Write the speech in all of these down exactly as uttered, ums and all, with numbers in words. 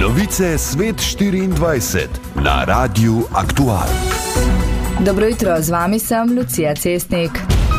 Novice Svet štiriindvajset na Radiu Aktual. Dobro jutro, z vami sem Lucija Cestnik.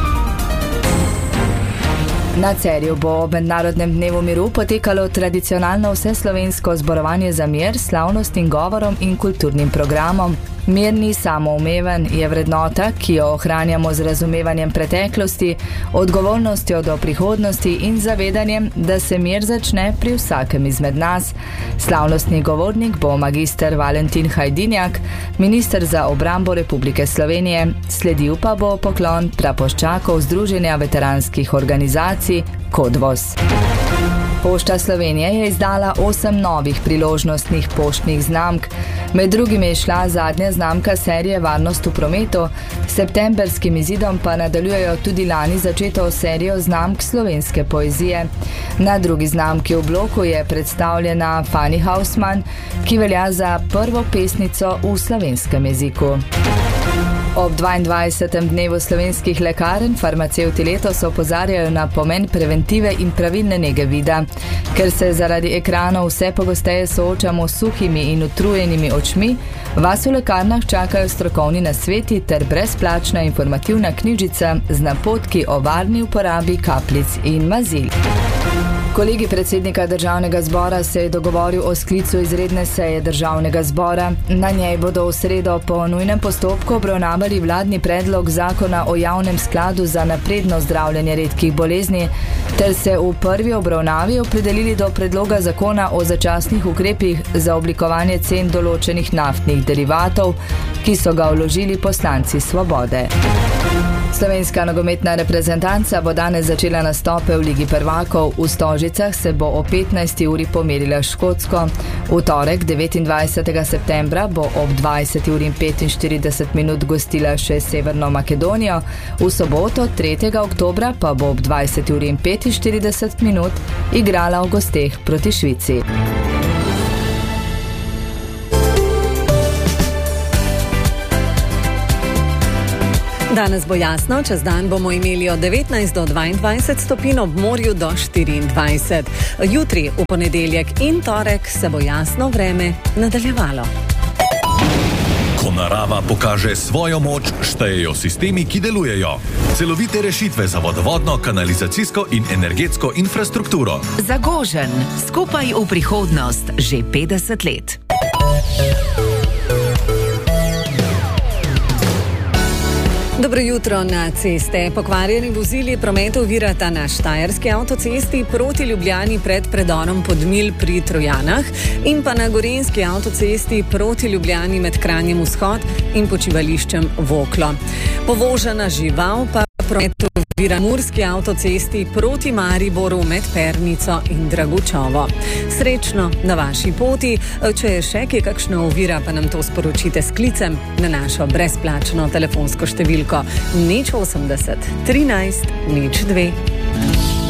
Na Cerju bo ob Mednarodnem dnevu miru potekalo tradicionalno vseslovensko zborovanje za mir s slavnostnim govorom in kulturnim programom. Mir ni samoumeven, je vrednota, ki jo ohranjamo z razumevanjem preteklosti, odgovornostjo do prihodnosti in zavedanjem, da se mir začne pri vsakem izmed nas. Slavnostni govornik bo magister Valentin Hajdinjak, minister za obrambo Republike Slovenije, sledil pa bo poklon prapoščakov Združenja veteranskih organizacij Kodvos. Pošta Slovenije je izdala osem novih priložnostnih poštnih znamk. Med drugim je šla zadnja znamka serije Varnost v prometu, s septembrskim izidom pa nadaljujejo tudi lani začeto serijo znamk slovenske poezije. Na drugi znamki v bloku je predstavljena Fanny Hausmann, ki velja za prvo pesnico v slovenskem jeziku. Ob dvaindvajsetem dnevu slovenskih lekarn farmacevti letos opozarjajo na pomen preventive in pravilne nege vida. Ker se zaradi ekranov vse pogosteje soočamo s suhimi in utrujenimi očmi, vas v lekarnah čakajo strokovni nasveti ter brezplačna informativna knjižica z napotki o varni uporabi kapljic in mazil. Kolegi predsednika Državnega zbora se je dogovoril o sklicu izredne seje Državnega zbora. Na njej bodo v sredo po nujnem postopku obravnavali vladni predlog zakona o javnem skladu za napredno zdravljenje redkih bolezni, ter se v prvi obravnavi opredelili do predloga zakona o začasnih ukrepih za oblikovanje cen določenih naftnih derivatov, ki so ga vložili poslanci Svobode. Slovenska nogometna reprezentanca bo danes začela nastope v Ligi prvakov. V Stožicah se bo o petnajsti uri pomerila s Škotsko. V torek devetindvajsetega septembra bo ob dvajseti uri in petinštirideset minut gostila še Severno Makedonijo. V soboto tretjega oktobra pa bo ob dvajseti uri in petinštirideset minut igrala v gosteh proti Švici. Danes bo jasno, čez dan bomo imeli od devetnajst do dvaindvajset stopinj, ob morju do štiriindvajset. Jutri, v ponedeljek in torek se bo jasno vreme nadaljevalo. Ko narava pokaže svojo moč, štejejo sistemi, ki delujejo. Celovite rešitve za vodovodno, kanalizacijsko in energetsko infrastrukturo. Zagožen, skupaj v prihodnost, že petdeset let. Dobro jutro. Na ceste. Pokvarjeni vozili promet ovirata na Štajerski avtocesti proti Ljubljani pred predorom Podmilj pri Trojanah in pa na Gorenjski avtocesti proti Ljubljani med Kranjem Vzhod in počivališčem Voklo. Povožena žival pa promet ovira na Murski avtocesti proti Mariboru med Pernico in Dragučovo. Srečno na vaši poti. Če je še kje kakšna ovira, pa nam to sporočite s klicem na našo brezplačno telefonsko številko nič osemdeset trinajst nič dve.